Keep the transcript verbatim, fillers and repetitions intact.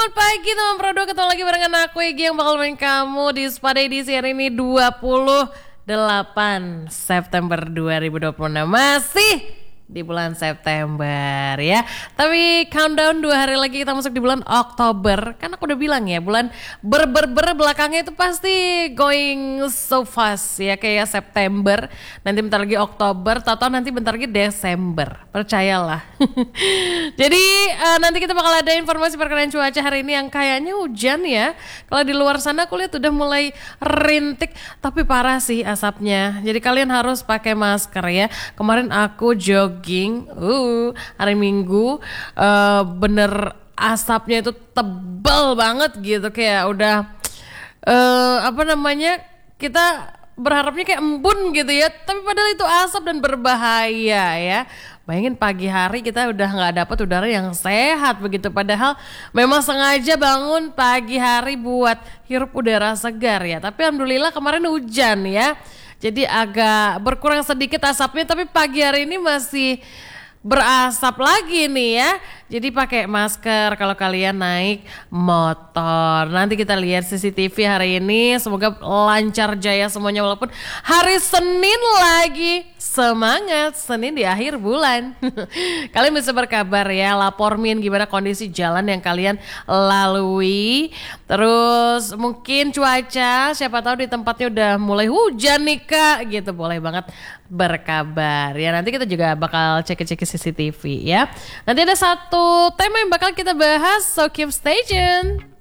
Selamat pagi teman Prodo, ketemu lagi barengan aku Egi yang bakal main kamu di Spada edisi hari ini dua puluh delapan September dua ribu dua puluh enam. Masih di bulan September ya. Tapi countdown dua hari lagi kita masuk di bulan Oktober. Kan aku udah bilang ya, bulan ber-ber-ber belakangnya itu pasti going so fast ya. Kayak September, nanti bentar lagi Oktober, atau nanti bentar lagi Desember. Percayalah. Jadi uh, nanti kita bakal ada informasi perkiraan cuaca hari ini yang kayaknya hujan ya. Kalau di luar sana aku lihat udah mulai rintik, tapi parah sih asapnya. Jadi kalian harus pakai masker ya. Kemarin aku jog jogging, uh, hari Minggu, uh, bener asapnya itu tebal banget gitu, kayak udah uh, apa namanya, kita berharapnya kayak embun gitu ya, tapi padahal itu asap dan berbahaya ya. Bayangin pagi hari kita udah nggak dapat udara yang sehat begitu, padahal memang sengaja bangun pagi hari buat hirup udara segar ya. Tapi alhamdulillah kemarin hujan ya. Jadi agak berkurang sedikit asapnya, tapi pagi hari ini masih berasap lagi nih ya. Jadi pakai masker kalau kalian naik motor. Nanti kita lihat C C T V hari ini, semoga lancar jaya semuanya walaupun hari Senin lagi. Semangat, Senin di akhir bulan. Kalian bisa berkabar ya, lapor Min gimana kondisi jalan yang kalian lalui. Terus mungkin cuaca, siapa tahu di tempatnya udah mulai hujan nih Kak, gitu, boleh banget berkabar ya. Nanti kita juga bakal cek-cek C C T V ya. Nanti ada satu tema yang bakal kita bahas, so keep stay tune.